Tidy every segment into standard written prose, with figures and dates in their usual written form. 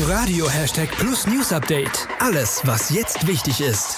Radio #Plus News Update. Alles, was jetzt wichtig ist.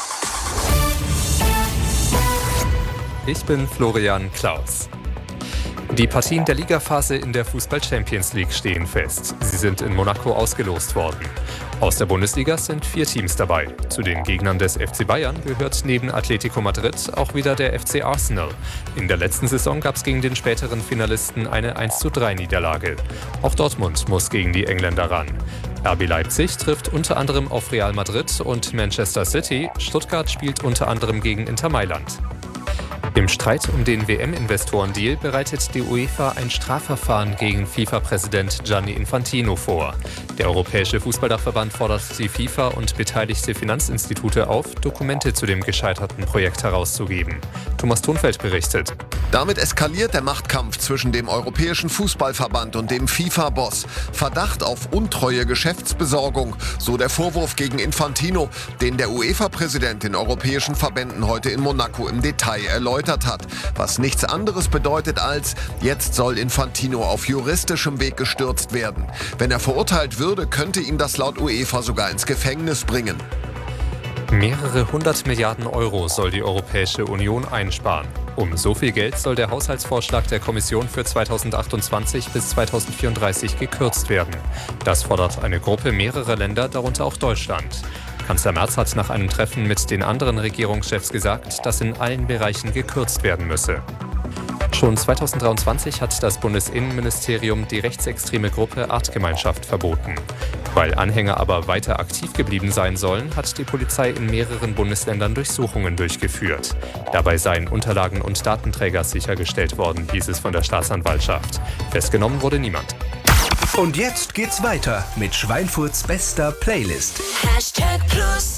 Ich bin Florian Klaus. Die Partien der Ligaphase in der Fußball-Champions League stehen fest. Sie sind in Monaco ausgelost worden. Aus der Bundesliga sind 4 Teams dabei. Zu den Gegnern des FC Bayern gehört neben Atletico Madrid auch wieder der FC Arsenal. In der letzten Saison gab es gegen den späteren Finalisten eine 1:3-Niederlage. Auch Dortmund muss gegen die Engländer ran. RB Leipzig trifft unter anderem auf Real Madrid und Manchester City. Stuttgart spielt unter anderem gegen Inter Mailand. Im Streit um den WM-Investoren-Deal bereitet die UEFA ein Strafverfahren gegen FIFA-Präsident Gianni Infantino vor. Der Europäische Fußballdachverband fordert die FIFA und beteiligte Finanzinstitute auf, Dokumente zu dem gescheiterten Projekt herauszugeben. Thomas Thunfeld berichtet. Damit eskaliert der Machtkampf zwischen dem Europäischen Fußballverband und dem FIFA-Boss. Verdacht auf untreue Geschäftsbesorgung, so der Vorwurf gegen Infantino, den der UEFA-Präsident den europäischen Verbänden heute in Monaco im Detail erläutert hat. Was nichts anderes bedeutet als, jetzt soll Infantino auf juristischem Weg gestürzt werden. Wenn er verurteilt würde, könnte ihn das laut UEFA sogar ins Gefängnis bringen. Mehrere 100 Milliarden Euro soll die Europäische Union einsparen. Um so viel Geld soll der Haushaltsvorschlag der Kommission für 2028 bis 2034 gekürzt werden. Das fordert eine Gruppe mehrerer Länder, darunter auch Deutschland. Kanzler Merz hat nach einem Treffen mit den anderen Regierungschefs gesagt, dass in allen Bereichen gekürzt werden müsse. Schon 2023 hat das Bundesinnenministerium die rechtsextreme Gruppe Artgemeinschaft verboten. Weil Anhänger aber weiter aktiv geblieben sein sollen, hat die Polizei in mehreren Bundesländern Durchsuchungen durchgeführt. Dabei seien Unterlagen und Datenträger sichergestellt worden, hieß es von der Staatsanwaltschaft. Festgenommen wurde niemand. Und jetzt geht's weiter mit Schweinfurts bester Playlist. #Plus